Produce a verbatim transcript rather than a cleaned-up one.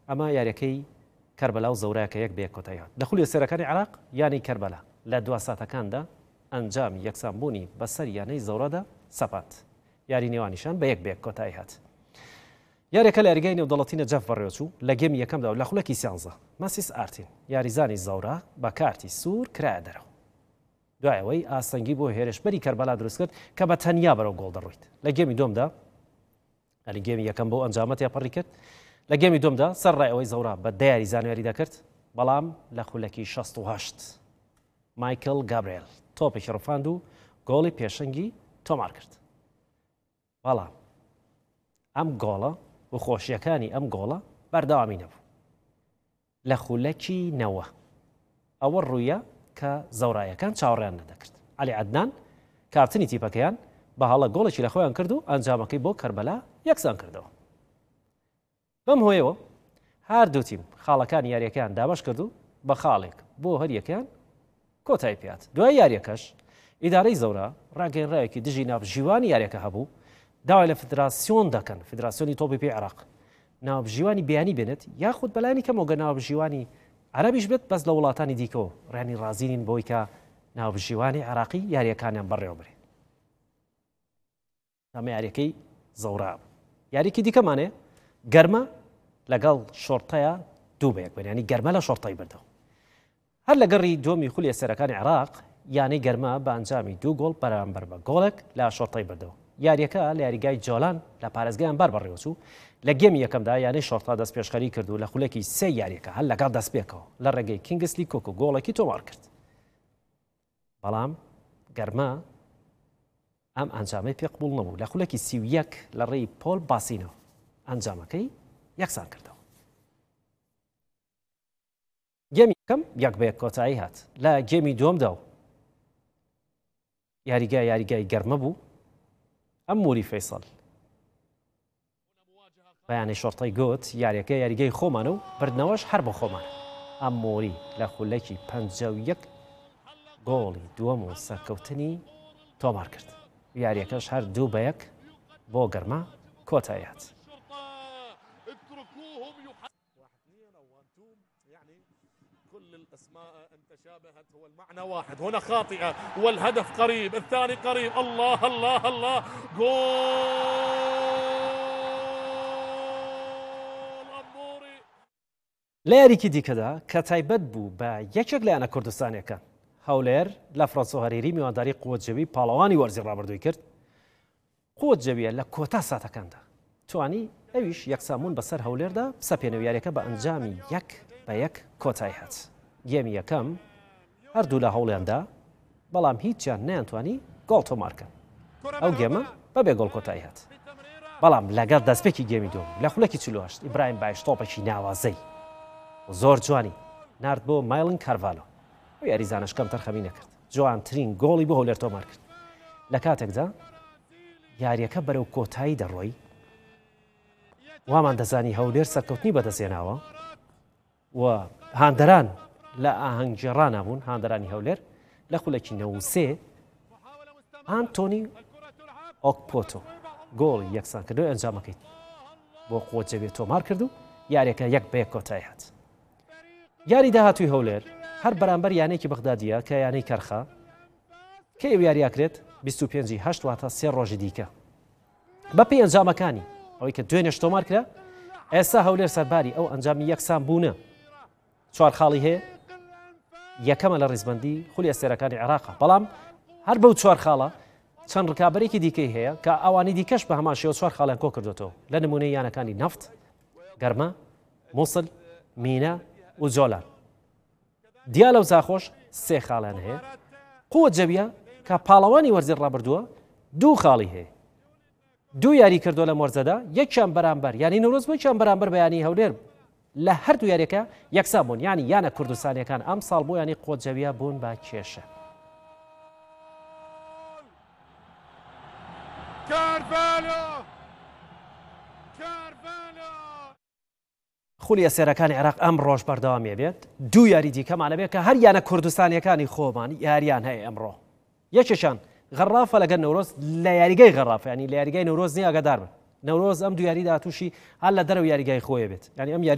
ئەمە یاریەکەی کەربەلا و زەورایە کە یەک بە یەک کۆتایی هات لە خولی سێرەکانی عێراق یانی کەربەلا لە دوا ساتەکاندا ئەنجامی یەکسانبوونی بەسەر یانەی زەورەدا سەپات یاری نێوانیشان بە یەک بە یەک کۆتایی هات یاریەکە لە یاریگای نێودەوڵەتی نەجەف بەڕێوەچوو لە گێمی یەکەمدا و لە خولەکی سیانزە ماسیس ئارتین یاریزانی زەورە بە کارتی سوور کرایە دەرەوە دوایەوەی ئاسەنگی بۆ هێرشبەری کەربەلا دروست کرد کە بە تەنیا بەرەو گۆڵ دەڕوویت لە گێمی دۆمدا ئەلی گێمی یەکەم بۆ ئەنجامەت یاپەڕی کرد لە گێمی دۆمدا سەر ڕایەوەی زەورە بە دەیاری زانیاری دەکرد بەڵام لە خولەکی شەست و هەشت مایکل گابرێل تۆپێکی ڕفاند و گۆڵی پێشەنگی تۆمار کرد بەڵام ئەم گۆڵە و خۆشیەکانی ئەم گۆڵە بەردەوامی نەبوو لە خولەکی نەوە ئەوە ڕوویە کە زەورایەکان چاوەڕیان نەدەکرد عەلی عەدنان کاپتنی تیپەکەیان بە هەڵە گۆڵێکی لە خۆیان کرد و ئەنجامەکەی بۆ کەربەلا یەکسان کردەوە بەم هۆیەوە هەردوو تیم خاڵەکانی یاریەکەیان دابەش کرد و بە خاڵێک بۆ هەریەکەیان کۆتایی پێات دوای یاریەکەش ئیدارەی زەورە ڕاگەیەنراوێکی دژی ناوبژیوانی یاریەکە هەبوو داوای لە فدراسیۆن دەکەن فدراسیۆنی تۆپی پێی عێراق ناوبژیوانی بیانی بێنێت یاخود بەلایانی کەمەوە ناوبژیوانی عەرەبیش بێت بەس لە وڵاتانی دیکەوە ڕێنی ڕازینین بۆی کە ناوبژیوانی عێراقی یاریەکانیان بەڕێوە بڕێ ئەمە یاریەکەی زەورا یاریکی دیکەمانێ گەرمە لەگەڵ شۆرتەیە دوو بەیەک بن ینی گەرمە لە شۆرتای بردەوە هەر لە گەڕی دووەمی خولی سەرەکانی عێراق یانەی گەرمە بە ئەنجامی دوو گۆڵ بەرامبەر بە گۆڵێک لە شۆرتای بردەوە یاریەکە لە یاریگای جۆلان لە پارێزگایان بەر بەڕێوەچوو لە گێمی یەکەمدا یانەی شۆرتا دەست پێشخەری کرد و لە خولەکی سێ یاریەکە هەر لەگەڵ دەستپێکەوە لە ڕێگەی کینگسلی کۆک و گۆڵێکی تۆمار کرد بەڵام گەرمە ئەم ئەنجامەی پێ قبوڵ نەبوو لە خولەکی سی و یەک لە ڕێی پۆل باسینەوە ئەنجامەکەی یەکسان کردەوە گێمی یەکەم یەک بە یەک کۆتایی هات لە گێمی دووەمدا و یاریگای یاریگای گەرمە بوو ئەم موری فەیسەڵ بەیانی شۆرتەی گوت یاریەکە یاریگەی خۆمانە و بردنەوەش هەر بۆ خۆمانە ئەم موری لە خولەکی پەنجە و یەک گۆڵی دووەم و سەرکەوتنی تۆمار کرد یاریەکەش هەر دوو بە یەک بۆ گەرمە کۆتایی هات كل الأسماء أن تشابهت هو المعنى واحد هنا خاطئة والهدف قريب الثاني قريب الله الله الله جول أموري لە یاریکی دیکەدا کە تایبەت بوو بە یەکێک لایەنە کوردستانیەکان هەولێر لە فڕۆنسۆ هەرێری میوانداری قووەتجەوی پاڵەوانی وەرزی ڕابردووی کرد قووەتجەویە لە کۆتا ساتەکاندا توانی ئەویش یەکسامون بەسەر هەولێردا سەپێنەوە یاریەکە بە ئەنجامی یەک بە یەک کۆتایی هات گێمی یەکەم هەردوو لە هەوڵیاندا بەڵام هیچیان نەیانتوانی گۆڵ تۆمارکە ئەو گێمە بەبێ گۆڵ کۆتایی هات بەڵام لەگەڵ دەستپێکی گێمی دوم لە خولەکی چلو و هەشت ئیبراهیم باش تۆپێکی ناوازەی زۆر جوانی نارد بۆ مایلن کارڤالۆ ئەو یاریزانەش کەم تەرخەمی نەکرد جوانترین گۆڵی بۆ هەولێر تۆمار کرد لە کاتێکدا یاریەکە بەرەو کۆتایی دەڕۆی وامان دەزانی هەولێر سەرکەوتنی بەدەستێناوە و هاندەران لە ئاهەنگگێڕان نبوون هاندەرانی هەولێر لە خولەکی نەوسێ ئانتۆنی ئۆکپۆتۆ گۆڵی یەکسان کردو ئەنجامەکەیت بۆ قووەتجەوی تۆمار کرد و یاریەکە یەک بە یەک کۆتایی هات یاری داهاتووی هەولێر هەر بەرامبەر یانێکی بەغدادیە کە یانەی کەرخە کە ئێو یاریاکرێت بیست و پێنج هەشت واتە سێ ڕۆژی دیکە بەپێی ئەنجامەکانی ئەوەی کە دوێنێش تۆمار کرا ئێستا هەولێر سەرباری ئەو ئەنجامی یەکسان بوونە چوار خاڵی هەیە یەکەمە لە ڕیزبەندی خولی ئەستێرەکانی عێراقە بەڵام هەر بەو چوار خاڵە چەند ڕکابەرێکی دیکەی هەیە کە ئەوانی دیکەش بە هەمان شێوە چوار خاڵیان کۆ کردوێتەوە لە نمونەی یانەکانی نەفت گەرمە مووسڵ مینە و جۆلان دیا لەو زاخۆش سێ خاڵیان هەیە قووەتجەویە کە پاڵەوانی وەرزی ڕابردووە دوو خاڵی هەیە دوو یاری کردو لە مۆرزەدا یەکیان بەرامبەر ینی نەورۆز بۆ یەکیان بەرامبەر بەیانی هەولێر لە هەردوو یاریەکە یەکسان بوون ینی یانە کوردستانیەکان ئەم ساڵ بۆ ینی قووەتجەویە بوون بە کێشە خولی ئەستێرەکانی عێراق ئەم ڕۆژ بەردەوامێ بێت دوو یاری دیکەمانە بێت کە هەر یانە کوردستانیەکانی خۆمان یاریان هەیە ئەمڕۆ یەکێکیان غەڕافە لەگەڵ نەورۆز لە یاریگای غەڕاف ینی لە یاریگای نەورۆز نیە ئاگادار بن نەورۆز ئەم دوو یاریدا تووشی هەر لە دەرەوە یاریگای خۆیە بێت ینی ئەم یاری